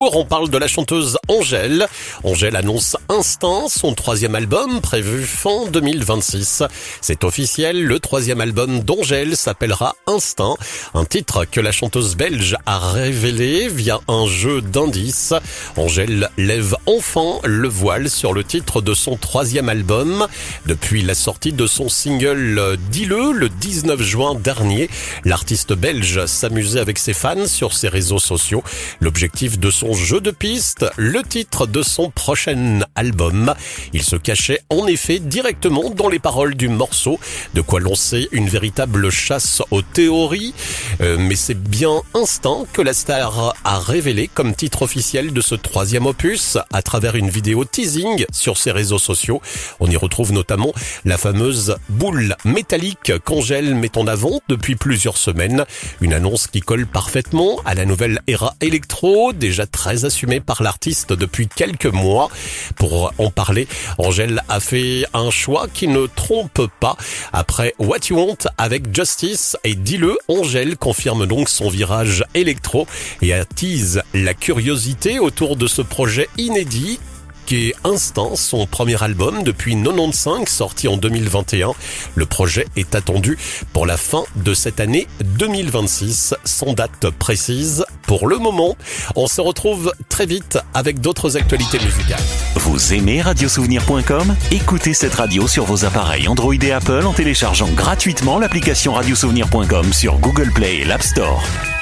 jour, on parle de la chanteuse Angèle. Angèle annonce Instinct, son 3e album prévu fin 2026. C'est officiel, le 3e album d'Angèle s'appellera Instinct, un titre que la chanteuse belge a révélé via un jeu d'indices. Angèle lève enfin le voile sur le titre de son 3e album. Depuis la sortie de son single Dis-le, le 19 juin dernier, l'artiste belge s'amusait avec ses fans sur ses réseaux sociaux. L'objectif de son jeu de piste, le titre de son prochain album. Il se cachait en effet directement dans les paroles du morceau, de quoi lancer une véritable chasse aux théories. Mais c'est bien Instinct que la star a révélé comme titre officiel de ce 3e opus à travers une vidéo teasing sur ses réseaux sociaux. On y retrouve notamment la fameuse boule métallique qu'Angèle met en avant depuis plusieurs semaines. Une annonce qui colle parfaitement à la nouvelle ère électro, déjà très assumée par l'artiste depuis quelques mois. Pour en parler, Angèle a fait un choix qui ne trompe pas. Après What You Want avec Justice et Dis-le, Angèle confirme donc son virage électro et attise la curiosité autour de ce projet inédit qui est Instinct, son premier album depuis 95, sorti en 2021. Le projet est attendu pour la fin de cette année 2026, sans date précise pour le moment. On se retrouve très vite avec d'autres actualités musicales. Vous aimez radiosouvenir.com ? Écoutez cette radio sur vos appareils Android et Apple en téléchargeant gratuitement l'application radiosouvenir.com sur Google Play et l'App Store.